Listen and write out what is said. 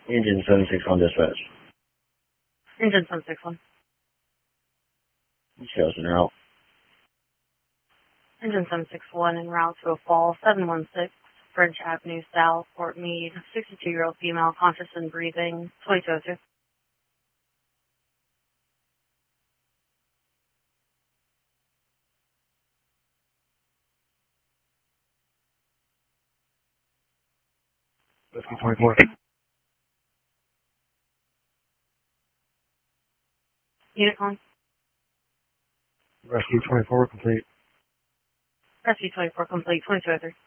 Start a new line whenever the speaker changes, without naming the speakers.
Engine 761 dispatch.
Engine 761.
Details en route.
Engine 761 en route to a fall 716 French Avenue South, Fort Meade. 62-year-old female, conscious and breathing. 2202.
Rescue 24.
Unit calling.
Rescue 24 complete.
Rescue 24 complete. 2203.